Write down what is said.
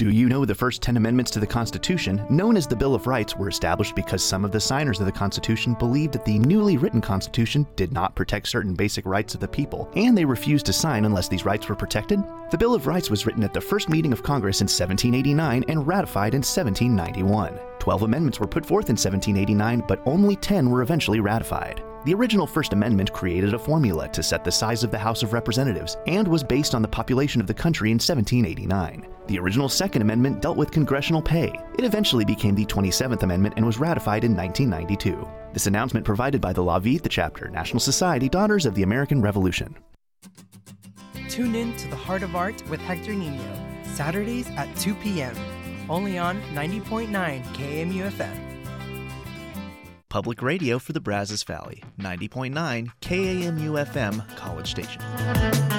Do you know the first 10 amendments to the Constitution, known as the Bill of Rights, were established because some of the signers of the Constitution believed that the newly written Constitution did not protect certain basic rights of the people, and they refused to sign unless these rights were protected? The Bill of Rights was written at the first meeting of Congress in 1789 and ratified in 1791. 12 amendments were put forth in 1789, but only 10 were eventually ratified. The original First Amendment created a formula to set the size of the House of Representatives and was based on the population of the country in 1789. The original Second Amendment dealt with congressional pay. It eventually became the 27th Amendment and was ratified in 1992. This announcement provided by the La Vie, the chapter, National Society, Daughters of the American Revolution. Tune in to The Heart of Art with Hector Nino, Saturdays at 2 p.m., only on 90.9 KMUFM. Public radio for the Brazos Valley, 90.9 KAMU-FM, College Station.